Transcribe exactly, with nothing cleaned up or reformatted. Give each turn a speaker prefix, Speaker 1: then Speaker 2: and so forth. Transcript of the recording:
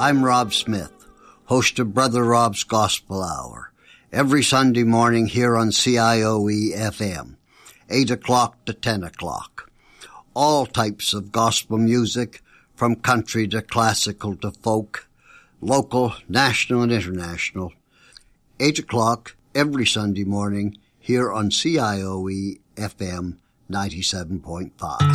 Speaker 1: I'm Rob Smith, host of Brother Rob's Gospel Hour, every Sunday morning here on C I O E F M, eight o'clock to ten o'clock. All types of gospel music, from country to classical to folk, local, national and international. eight o'clock every Sunday morning here on C I O E F M ninety-seven point five.